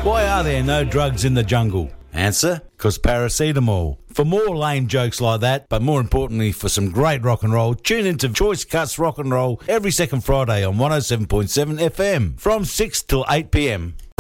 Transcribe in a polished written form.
Why are there no drugs in the jungle? Answer, because paracetamol. For more lame jokes like that, but more importantly for some great rock and roll, tune into Choice Cuts Rock and Roll every second Friday on 107.7 FM from 6 till 8 p.m.